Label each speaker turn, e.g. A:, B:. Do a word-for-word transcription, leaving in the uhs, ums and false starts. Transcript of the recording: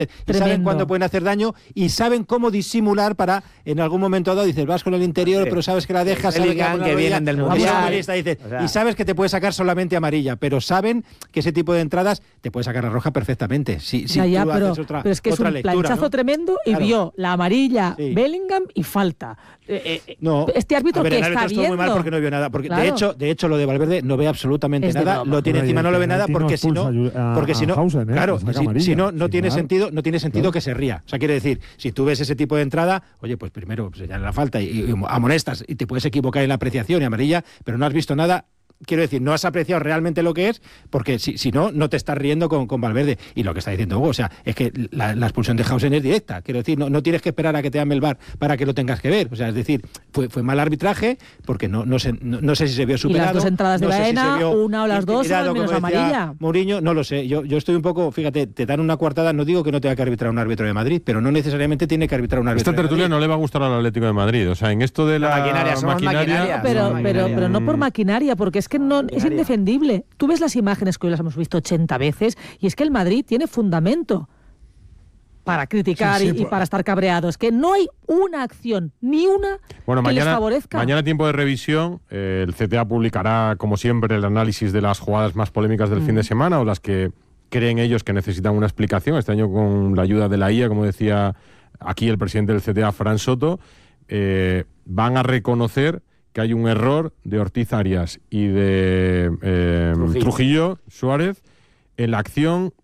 A: y saben cuándo pueden hacer daño y saben cómo disimular para, en algún momento dado, dices, vas con el interior, pero sabes que la dejas, sabes que,
B: que vienen del mundial.
A: Dices, o sea, y sabes que te puede sacar solamente amarilla, pero saben que ese tipo de entradas te puede sacar la roja perfectamente. Si, si
C: ya, ya,
A: tú
C: pero,
A: haces otra,
C: pero es que
A: otra
C: es un
A: lectura,
C: planchazo
A: ¿no?
C: tremendo y
A: Claro.
C: vio la amarilla,
A: Sí.
C: Bellingham y falta. Eh, eh,
A: No,
C: este árbitro
A: a ver,
C: que
A: el
C: está
A: árbitro estuvo
C: viendo.
A: muy mal porque no vio nada. Porque
C: Claro.
A: de hecho, de hecho, lo de Valverde no ve absolutamente
C: Es de
A: nada.
C: broma.
A: Lo tiene
D: Pero
A: encima,
D: y
A: no
D: el
A: lo ve nada
D: penalti no
A: porque si no,
D: expulsa a-
A: porque si no,
D: a Hausen, ¿eh?
A: claro,
D: Pues saca
A: si,
D: amarilla,
A: si no, no
D: sin
A: tiene
D: dar.
A: sentido, no tiene sentido
D: Claro.
A: que se ría. O sea, quiere decir, si tú ves ese tipo de entrada, oye, pues primero pues, señala la falta y, y amonestas y te puedes equivocar en la apreciación y amarilla, pero no has visto nada. Quiero decir, no has apreciado realmente lo que es, porque si, si no, no te estás riendo con, con Valverde. Y lo que está diciendo Hugo, o sea, es que la, la expulsión de Hausen es directa. Quiero decir, no, no tienes que esperar a que te llame el V A R para que lo tengas que ver. O sea, es decir, fue, fue mal arbitraje, porque no, no, sé, no, no sé si se vio superado.
C: Y las dos entradas de
A: no sé
C: Baena,
A: si se vio
C: una o las dos, son al menos
A: como decía
C: amarilla.
A: Mourinho, no lo sé. Yo, yo estoy un poco, fíjate, te dan una coartada, no digo que no tenga que arbitrar un árbitro de Madrid, pero no necesariamente tiene que arbitrar un árbitro
E: Esta
A: de
E: tertulia
A: Madrid.
E: no le va a gustar al Atlético de Madrid. O sea, en esto de la,
B: La maquinaria, somos maquinaria.
C: Pero,
B: Somos
C: pero,
B: maquinaria.
C: pero no por maquinaria, porque es que no es
B: Maquinaria.
C: indefendible. Tú ves las imágenes que hoy las hemos visto ochenta veces y es que el Madrid tiene fundamento para criticar
D: Sí, sí,
C: y, y
D: pues-
C: para estar cabreado. Es que no hay una acción, ni una
E: Bueno,
C: que les
E: mañana,
C: favorezca.
E: mañana tiempo de revisión, eh, el C T A publicará, como siempre, el análisis de las jugadas más polémicas del
C: Mm.
E: fin de semana o las que creen ellos que necesitan una explicación. Este año con la ayuda de la I A, como decía aquí el presidente del C T A, Fran Soto, eh, van a reconocer que hay un error de Ortiz Arias y de eh,
B: Trujillo.
E: Trujillo Suárez en la acción